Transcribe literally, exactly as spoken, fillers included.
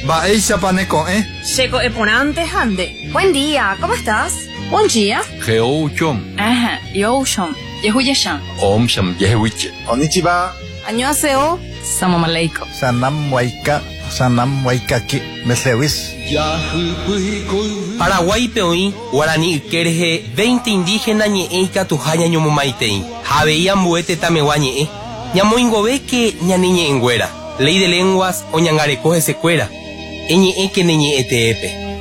Va ella paneco, ¿eh? Checo eponante hande. Buen día, ¿cómo estás? Buen día. Geo chom. Ajá, yo shom. Yehuye-shan. Om sham yehuiche. Konnichiwa. Annyeonghaseyo. Salam aleikum. Sanam waika. Sanam waikaki. Mesewis. Paraguay peoí, Guarani Ikerje, veinte indígenas ñe'eika tujaña ñomomaitei. Javeía mbuete tameguá ñe'e. Ñamoingove que ñaniñe engüera. Ley de lenguas o ñangarecoje secuera. Eñe'e que neñe'e teepe.